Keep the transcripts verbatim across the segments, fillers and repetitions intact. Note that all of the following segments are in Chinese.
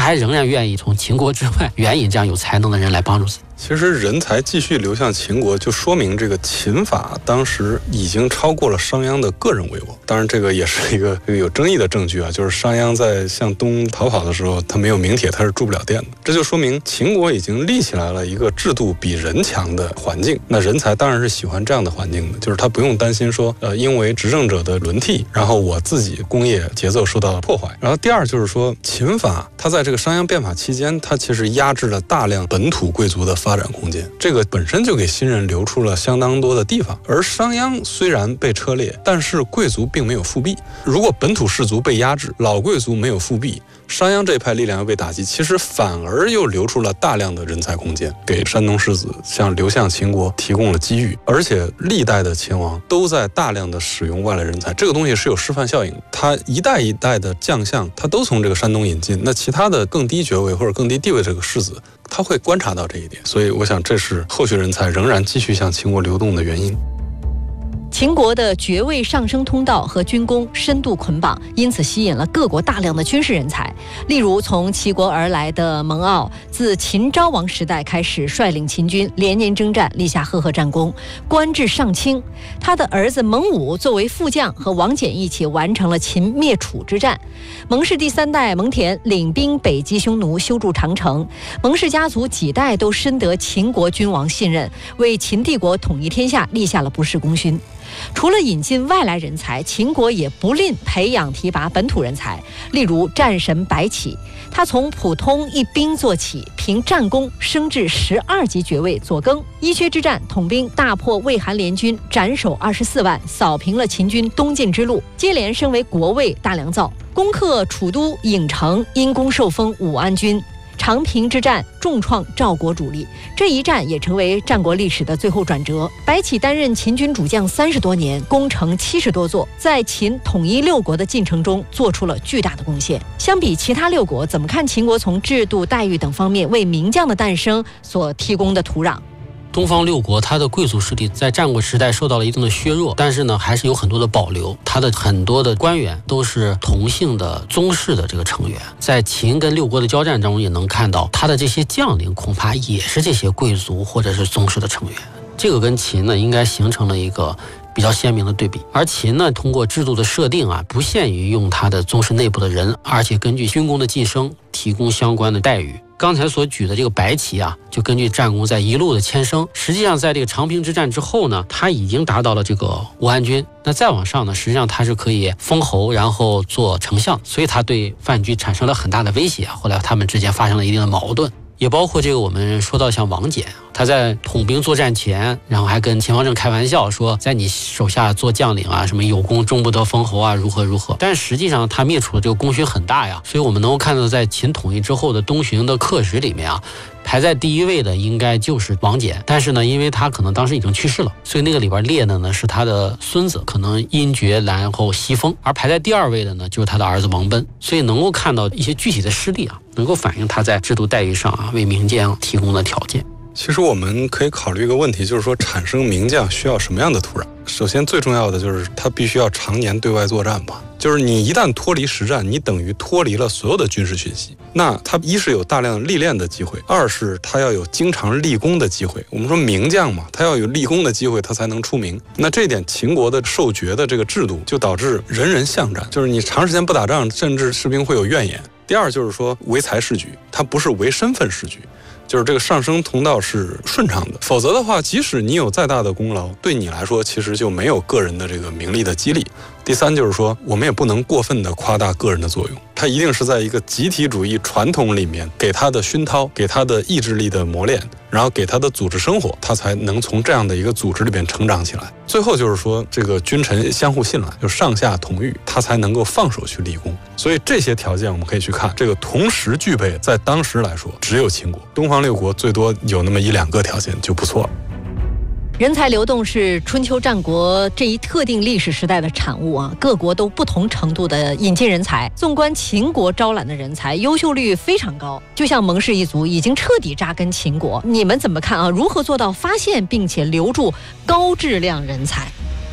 还仍然愿意从秦国之外援引这样有才能的人来帮助自己。 其实人才继续流向秦国，就说明这个秦法当时已经超过了商鞅的个人威望。当然，这个也是一个有争议的证据啊，就是商鞅在向东逃跑的时候，他没有名帖，他是住不了店的。这就说明秦国已经立起来了一个制度比人强的环境。那人才当然是喜欢这样的环境的，就是他不用担心说，呃，因为执政者的轮替，然后我自己工业节奏受到破坏。然后第二就是说，秦法它在这个商鞅变法期间，它其实压制了大量本土贵族的发展空间，这个本身就给新人留出了相当多的地方。而商鞅虽然被车裂，但是贵族并没有复辟。如果本土士族被压制，老贵族没有复辟，商鞅这一派力量又被打击，其实反而又留出了大量的人才空间，给山东士子像流向秦国提供了机遇。而且历代的秦王都在大量的使用外来人才，这个东西是有示范效应的。他一代一代的将相，他都从这个山东引进，那其他的更低爵位或者更低地位这个士子，他会观察到这一点。所以我想这是后续人才仍然继续向秦国流动的原因。 秦国的爵位上升通道和军功深度捆绑，因此吸引了各国大量的军事人才。例如，从齐国而来的蒙骜，自秦昭王时代开始率领秦军连年征战，立下赫赫战功，官至上卿。他的儿子蒙武作为副将，和王翦一起完成了秦灭楚之战。蒙氏第三代蒙恬领兵北击匈奴，修筑长城。蒙氏家族几代都深得秦国君王信任，为秦帝国统一天下立下了不世功勋。除了引进外来人才，秦国也不吝培养提拔本土人才。例如战神白起，他从普通一兵做起，凭战功升至十二级爵位左更。伊阙之战，统兵大破魏韩联军，斩首二十四万，扫平了秦军东进之路，接连升为国尉大良造，攻克楚都郢城，因功受封武安君。长平之战重创赵国主力，这一战也成为战国历史的最后转折。白起担任秦军主将三十多年，攻城七十多座，在秦统一六国的进程中做出了巨大的贡献。相比其他六国，怎么看秦国从制度、待遇等方面为名将的诞生所提供的土壤？ 东方六国它的贵族势力在战国时代受到了一定的削弱，但是呢还是有很多的保留。它的很多的官员都是同姓的宗室的这个成员，在秦跟六国的交战当中也能看到，他的这些将领恐怕也是这些贵族或者是宗室的成员。这个跟秦呢应该形成了一个比较鲜明的对比。而秦呢通过制度的设定啊，不限于用他的宗室内部的人，而且根据军功的晋升提供相关的待遇。刚才所举的这个白起啊，就根据战功在一路的迁升，实际上在这个长平之战之后呢，他已经达到了这个武安君。那再往上呢，实际上他是可以封侯，然后做丞相，所以他对范雎产生了很大的威胁啊。后来他们之间发生了一定的矛盾。也包括这个我们说到像王翦，他在统兵作战前，然后还跟秦王政开玩笑说，在你手下做将领啊，什么有功终不得封侯啊，如何如何。但实际上他灭楚的这个功勋很大呀，所以我们能够看到，在秦统一之后的东巡的刻石里面啊，排在第一位的应该就是王翦。但是呢，因为他可能当时已经去世了，所以那个里边列的呢是他的孙子，可能因爵然后袭封。而排在第二位的呢就是他的儿子王贲。所以能够看到一些具体的事例啊，能够反映他在制度待遇上啊为名将提供的条件。 其实我们可以考虑一个问题，就是说产生名将需要什么样的土壤？首先最重要的就是他必须要常年对外作战吧，就是你一旦脱离实战，你等于脱离了所有的军事讯息。那他一是有大量历练的机会，二是他要有经常立功的机会。我们说名将嘛，他要有立功的机会，他才能出名。那这一点秦国的授爵的这个制度就导致人人相战，就是你长时间不打仗，甚至士兵会有怨言。第二就是说唯才是举，它不是唯身份是举，就是这个上升通道是顺畅的。否则的话，即使你有再大的功劳，对你来说其实就没有个人的这个名利的激励。第三就是说，我们也不能过分的夸大个人的作用，它一定是在一个集体主义传统里面给他的熏陶，给他的意志力的磨练，然后给他的组织生活，他才能从这样的一个组织里边成长起来。最后就是说，这个君臣相互信赖，就上下同欲，他才能够放手去立功。所以这些条件我们可以去看，这个同时具备，在当时来说只有秦国，东方六国最多有那么一两个条件就不错了。 人才流动是春秋战国这一特定历史时代的产物啊，各国都不同程度的引进人才。纵观秦国招揽的人才，优秀率非常高，就像蒙氏一族已经彻底扎根秦国。你们怎么看啊？如何做到发现并且留住高质量人才？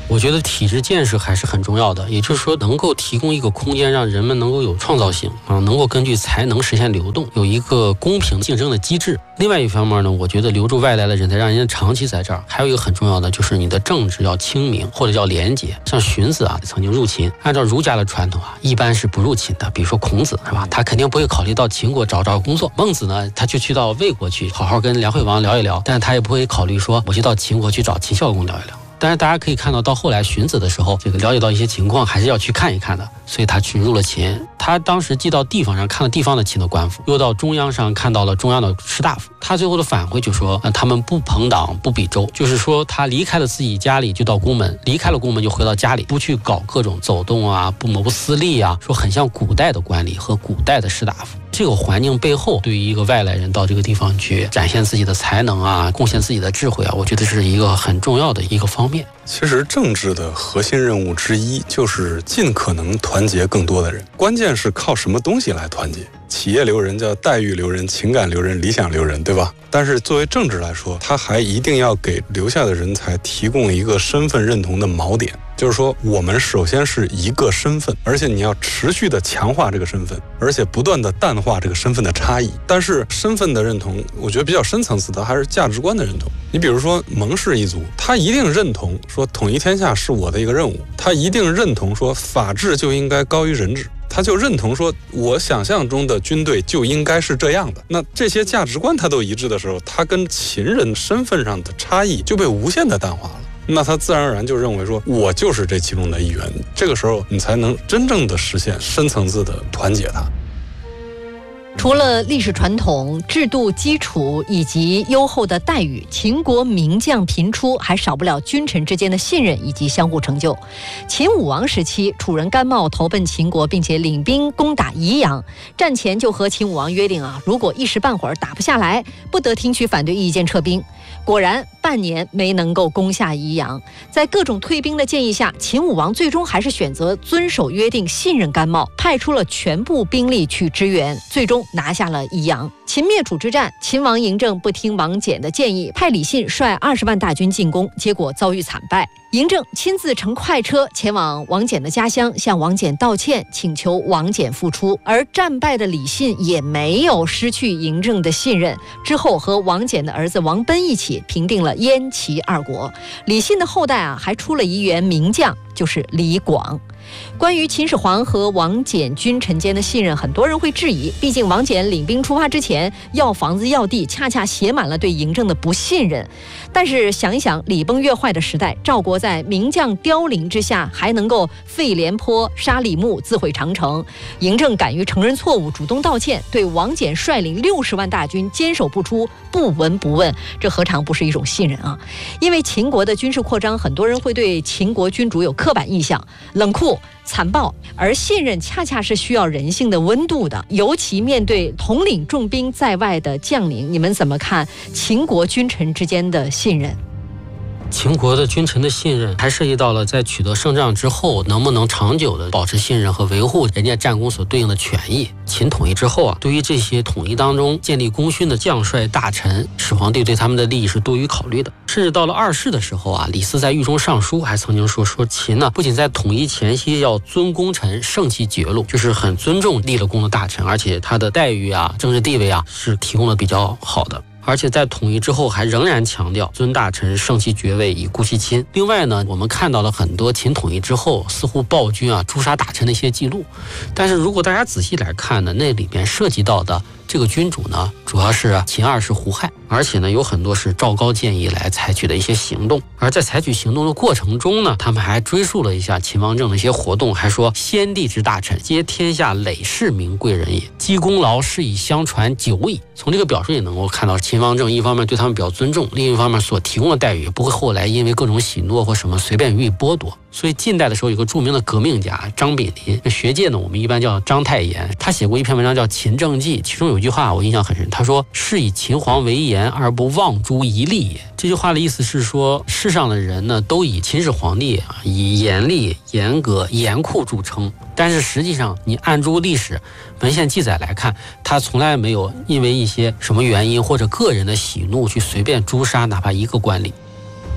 我觉得体制建设还是很重要的，也就是说能够提供一个空间，让人们能够有创造性啊，能够根据才能实现流动，有一个公平竞争的机制。另外一方面呢，我觉得留住外来的人才，让人家长期在这儿，还有一个很重要的就是你的政治要清明或者叫廉洁。像荀子啊曾经入秦，按照儒家的传统啊，一般是不入秦的。比如说孔子是吧，他肯定不会考虑到秦国找找工作。孟子呢，他就去到魏国去好好跟梁惠王聊一聊，但是他也不会考虑说我去到秦国去找秦孝公聊一聊。但是大家可以看到，到后来荀子的时候，这个了解到一些情况，还是要去看一看的，所以他去入了秦。他当时既到地方上看了地方的秦的官府，又到中央上看到了中央的士大夫。他最后的返回就说，呃、他们不朋党，不比周，就是说他离开了自己家里就到宫门，离开了宫门就回到家里，不去搞各种走动啊，不谋私利啊，说很像古代的官吏和古代的士大夫。这个环境背后，对于一个外来人到这个地方去展现自己的才能啊，贡献自己的智慧啊，我觉得是一个很重要的一个方面。 其实政治的核心任务之一就是尽可能团结更多的人，关键是靠什么东西来团结？企业留人叫待遇留人、情感留人、理想留人，对吧？但是作为政治来说，它还一定要给留下的人才提供一个身份认同的锚点。就是说，我们首先是一个身份，而且你要持续的强化这个身份，而且不断的淡化这个身份的差异。但是身份的认同，我觉得比较深层次的还是价值观的认同。你比如说蒙氏一族，他一定认同说统一天下是我的一个任务，他一定认同说法治就应该高于人治，他就认同说我想象中的军队就应该是这样的。那这些价值观他都一致的时候，他跟秦人身份上的差异就被无限的淡化了。那他自然而然就认为说我就是这其中的一员，这个时候你才能真正的实现深层次的团结他。 除了历史传统、制度基础以及优厚的待遇，秦国名将频出，还少不了君臣之间的信任以及相互成就。秦武王时期，楚人甘茂投奔秦国，并且领兵攻打宜阳，战前就和秦武王约定啊，如果一时半会儿打不下来，不得听取反对意见撤兵。果然半年没能够攻下宜阳，在各种退兵的建议下，秦武王最终还是选择遵守约定，信任甘茂，派出了全部兵力去支援，最终拿下了宜阳。秦灭楚之战，秦王嬴政不听王翦的建议，派李信率二十万大军进攻，结果遭遇惨败。嬴政亲自乘快车前往王翦的家乡，向王翦道歉，请求王翦复出。而战败的李信也没有失去嬴政的信任，之后和王翦的儿子王贲一起平定了燕齐二国。李信的后代啊，还出了一员名将，就是李广。关于秦始皇和王翦君臣间的信任，很多人会质疑，毕竟王翦领兵出发之前要房子要地，恰恰写满了对嬴政的不信任。但是想一想，礼崩乐坏的时代，赵国在名将凋零之下，还能够废廉颇、杀李牧、自毁长城。嬴政敢于承认错误，主动道歉，对王翦率领六十万大军坚守不出，不闻不问，这何尝不是一种信任啊？因为秦国的军事扩张，很多人会对秦国君主有刻板印象，冷酷、残暴，而信任恰恰是需要人性的温度的。尤其面对统领重兵在外的将领，你们怎么看秦国君臣之间的信任？ 秦国的君臣的信任还涉及到了在取得胜仗之后能不能长久的保持信任和维护人家战功所对应的权益。秦统一之后啊，对于这些统一当中建立功勋的将帅大臣，始皇帝对他们的利益是多于考虑的。甚至到了二世的时候啊，李斯在狱中上书还曾经说说秦呢，不仅在统一前夕要尊功臣，盛其爵禄，就是很尊重立了功的大臣，而且他的待遇啊、政治地位啊是提供的比较好的。而且在统一之后还仍然强调尊大臣，盛其爵位，以固其亲。另外呢，我们看到了很多秦统一之后似乎暴君啊诛杀大臣的一些记录，但是如果大家仔细来看呢，那里面涉及到的这个君主呢，主要是秦二世胡亥，而且呢有很多是赵高建议来采取的一些行动。而在采取行动的过程中呢，他们还追溯了一下秦王政的一些活动，还说先帝之大臣皆天下累世名贵人也，积功劳是以相传久矣。从这个表述也能够看到，秦王政一方面对他们比较尊重，另一方面所提供的待遇不会后来因为各种喜诺或什么随便予以剥夺。所以近代的时候有个著名的革命家张炳麟，学界呢我们一般叫章太炎，他写过一篇文章叫《秦政记》，其中有一句话我印象很深，他说是以秦皇为严而不忘诸一利也。这句话的意思是说，世上的人呢都以秦始皇帝啊以严厉、严格、严酷著称，但是实际上你按诸历史文献记载来看，他从来没有因为一些什么原因或者个人的喜怒去随便诛杀哪怕一个官吏。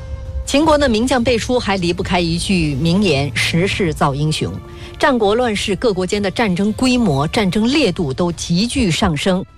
秦国的名将辈出，还离不开一句名言：时势造英雄。战国乱世，各国间的战争规模、战争烈度都急剧上升。